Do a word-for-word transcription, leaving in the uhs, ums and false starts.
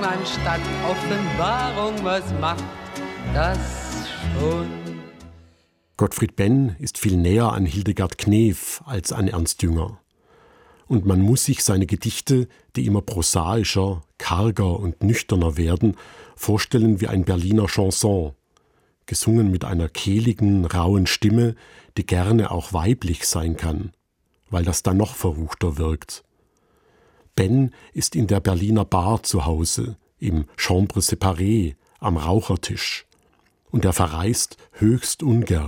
anstatt Offenbarung, was macht das schon? Gottfried Benn ist viel näher an Hildegard Knef als an Ernst Jünger. Und man muss sich seine Gedichte, die immer prosaischer, karger und nüchterner werden, vorstellen wie ein Berliner Chanson, gesungen mit einer kehligen, rauen Stimme, die gerne auch weiblich sein kann, weil das dann noch verruchter wirkt. Benn ist in der Berliner Bar zu Hause, im Chambre séparée, am Rauchertisch. Und er verreist höchst ungern.